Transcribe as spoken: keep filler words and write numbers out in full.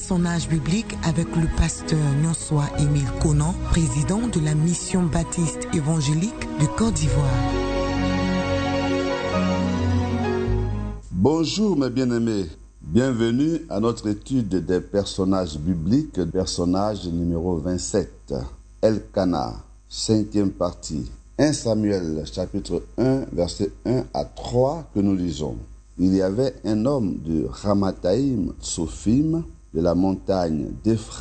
Personnages bibliques avec le pasteur Nonsoa Émile Conan, président de la mission baptiste évangélique de Côte d'Ivoire. Bonjour mes bien-aimés, bienvenue à notre étude des personnages bibliques, personnage numéro vingt-sept, Elkana, cinquième partie. premier Samuel chapitre un, versets un à trois que nous lisons. Il y avait un homme de Ramathaïm Tsophim, de la montagne d'Ephraïm,